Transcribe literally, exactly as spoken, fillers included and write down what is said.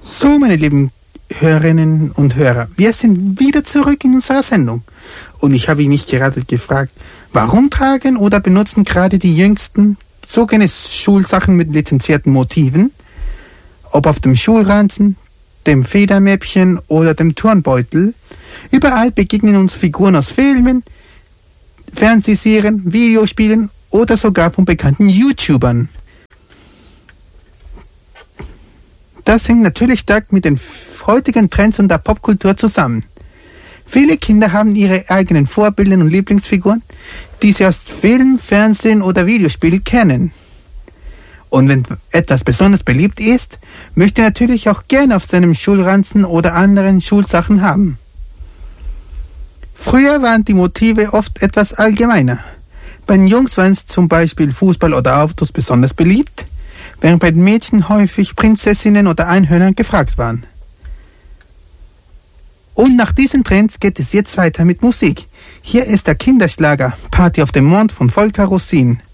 So, meine lieben Hörerinnen und Hörer, wir sind wieder zurück in unserer Sendung. Und ich habe ihn nicht gerade gefragt, warum tragen oder benutzen gerade die Jüngsten gezogene Schulsachen mit lizenzierten Motiven? Ob auf dem Schulranzen, dem Federmäppchen oder dem Turnbeutel. Überall begegnen uns Figuren aus Filmen, Fernsehserien, Videospielen oder sogar von bekannten YouTubern. Das hängt natürlich stark mit den heutigen Trends und der Popkultur zusammen. Viele Kinder haben ihre eigenen Vorbilder und Lieblingsfiguren, die sie aus Film, Fernsehen oder Videospielen kennen. Und wenn etwas besonders beliebt ist, möchte er natürlich auch gerne auf seinem Schulranzen oder anderen Schulsachen haben. Früher waren die Motive oft etwas allgemeiner. Bei den Jungs waren es zum Beispiel Fußball oder Autos besonders beliebt, während bei den Mädchen häufig Prinzessinnen oder Einhörner gefragt waren. Und nach diesen Trends geht es jetzt weiter mit Musik. Hier ist der Kinderschlager Party auf dem Mond von Volker Rossin.